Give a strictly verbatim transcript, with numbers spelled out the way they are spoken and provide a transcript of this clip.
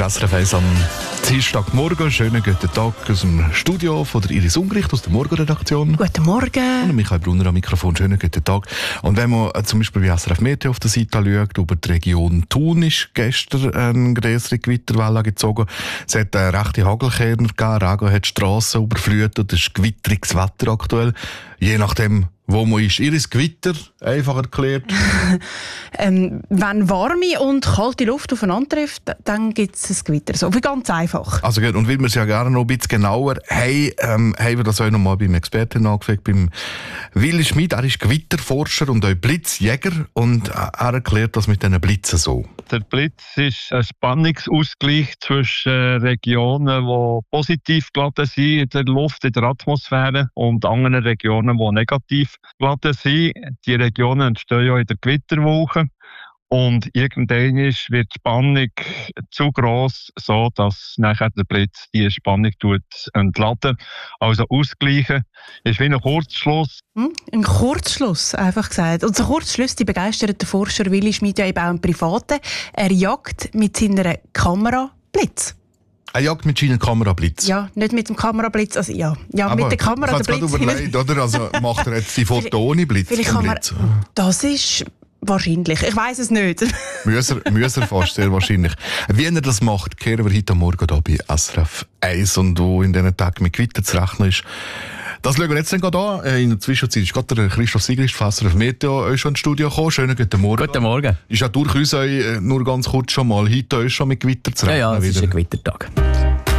ist S R F eins am Dienstagmorgen. Schönen guten Tag aus dem Studio von der Iris Ungericht, aus der Morgenredaktion. Guten Morgen. Und Michael Brunner am Mikrofon. Schönen guten Tag. Und wenn man äh, zum Beispiel bei S R F Meteo auf der Seite schaut, über die Region Thun ist gestern eine größere Gewitterwelle gezogen. Es hat äh, rechte Hagelkörner gegeben, Regen hat die Strassen überflutet, es ist gewitteriges Wetter aktuell. Je nachdem, wo man ist. Iris, Gewitter, einfach erklärt. ähm, wenn warme und kalte Luft aufeinander trifft, dann gibt es ein Gewitter. So, ganz einfach. Also gut, und weil wir es ja gerne noch ein bisschen genauer haben, ähm, haben wir das auch noch mal beim Experten angefragt, beim Willi Schmid. Er ist Gewitterforscher und auch Blitzjäger und er erklärt das mit diesen Blitzen so. Der Blitz ist ein Spannungsausgleich zwischen Regionen, die positiv geladen sind in der Luft, in der Atmosphäre, und anderen Regionen, die negativ geladen sind. Die Regionen entstehen ja in der Gewitterwolke. Und irgendwann wird die Spannung zu gross, so dass nachher der Blitz die Spannung entladen. Also ausgleichen ist wie ein Kurzschluss. Hm? Ein Kurzschluss, einfach gesagt. Und so Kurzschluss, die begeisterte Forscher Willi Schmid ja eben auch im Privaten. Er jagt mit seiner Kamera Blitz. Er jagt mit seiner Kamera Blitz? Ja, nicht mit dem Kamerablitz, also ja, ja aber mit der Kamera der Blitz. Überlegt, oder? Also macht er jetzt die Foto ohne Blitz? Vielleicht kann man, das ist wahrscheinlich, ich weiss es nicht. Müssen er, er fast, sehr wahrscheinlich. Wie er das macht, kehren wir heute Morgen hier bei S R F eins und wo in diesen Tagen mit Gewitter zu rechnen ist. Das schauen wir jetzt dann an. In der Zwischenzeit ist gerade der Christoph Sigrist von S R F Meteo schon ins Studio gekommen. Schönen guten Morgen. Guten Morgen. Ist ja durchaus nur ganz kurz schon mal heute schon mit Gewitter zu rechnen. Ja, ja, es wieder. ist ein Gewittertag.